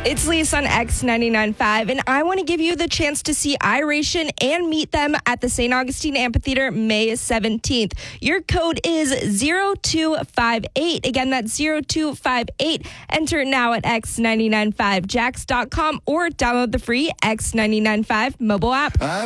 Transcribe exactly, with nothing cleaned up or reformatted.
It's Lisa on X ninety-nine point five, and I want to give you the chance to see iRation and meet them at the Saint Augustine Amphitheater May seventeenth. Your code is zero two five eight. Again, that's zero two five eight. Enter now at X nine nine five jax dot com or download the free X nine nine five mobile app.